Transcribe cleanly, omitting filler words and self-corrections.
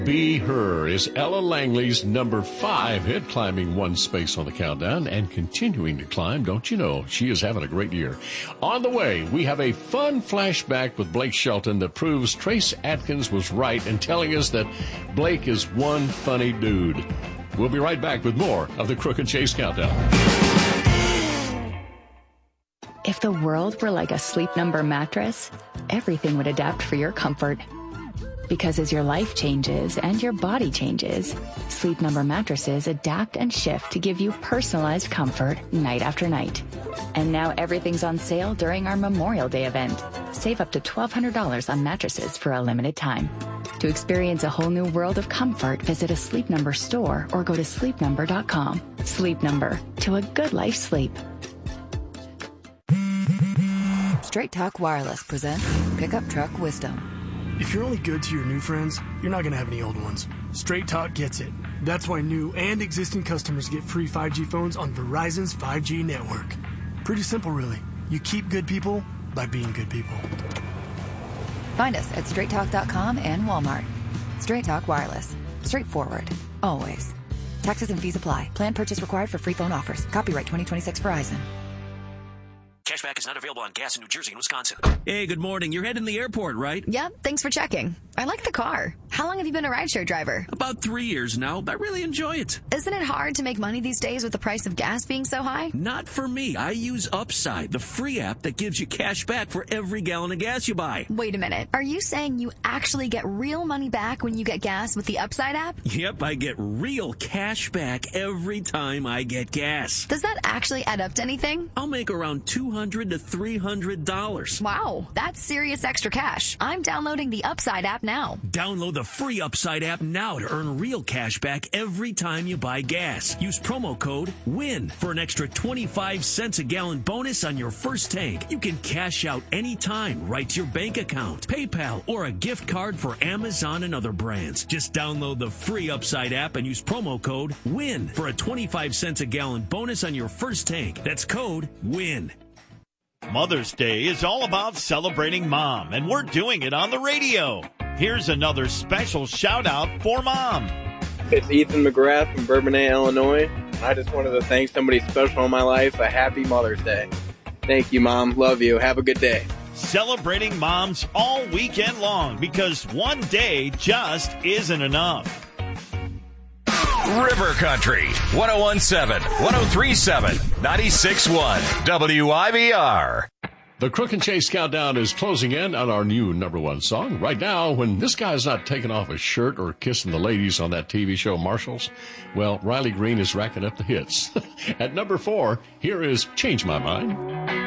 Be Her is Ella Langley's number 5 hit, climbing one space on the countdown and continuing to climb. Don't you know, she is having a great year. On the way, we have a fun flashback with Blake Shelton that proves Trace Atkins was right in telling us that Blake is one funny dude. We'll be right back with more of the Crook and Chase Countdown. If the world were like a Sleep Number mattress, everything would adapt for your comfort. Because as your life changes and your body changes, Sleep Number mattresses adapt and shift to give you personalized comfort night after night. And now everything's on sale during our Memorial Day event. Save up to $1,200 on mattresses for a limited time. To experience a whole new world of comfort, visit a Sleep Number store or go to sleepnumber.com. Sleep Number, to a good life sleep. Straight Talk Wireless presents Pickup Truck Wisdom. If you're only good to your new friends, you're not going to have any old ones. Straight Talk gets it. That's why new and existing customers get free 5G phones on Verizon's 5G network. Pretty simple, really. You keep good people by being good people. Find us at straighttalk.com and Walmart. Straight Talk Wireless. Straightforward. Always. Taxes and fees apply. Plan purchase required for free phone offers. Copyright 2026 Verizon. Cashback is not available on gas in New Jersey and Wisconsin. Hey, good morning. You're heading to the airport, right? Yep, thanks for checking. I like the car. How long have you been a rideshare driver? About 3 years now. I really enjoy it. Isn't it hard to make money these days with the price of gas being so high? Not for me. I use Upside, the free app that gives you cash back for every gallon of gas you buy. Wait a minute. Are you saying you actually get real money back when you get gas with the Upside app? Yep, I get real cash back every time I get gas. Does that actually add up to anything? I'll make around $200 to $300. Wow, that's serious extra cash. I'm downloading the Upside app now. Download the free Upside app now to earn real cash back every time you buy gas. Use promo code WIN for an extra 25 cents a gallon bonus on your first tank. You can cash out anytime right to your bank account, PayPal, or a gift card for Amazon and other brands. Just download the free Upside app and use promo code WIN for a 25 cents a gallon bonus on your first tank. That's code WIN. Mother's Day is all about celebrating Mom, and we're doing it on the radio. Here's another special shout-out for Mom. It's Ethan McGrath from Bourbonnais, Illinois. I just wanted to thank somebody special in my life. A happy Mother's Day. Thank you, Mom. Love you. Have a good day. Celebrating moms all weekend long, because one day just isn't enough. River Country, 1017, 1037, 96.1, WIBR. The Crook and Chase Countdown is closing in on our new number 1 song. Right now, when this guy's not taking off his shirt or kissing the ladies on that TV show Marshalls, well, Riley Green is racking up the hits. At number 4, here is Change My Mind.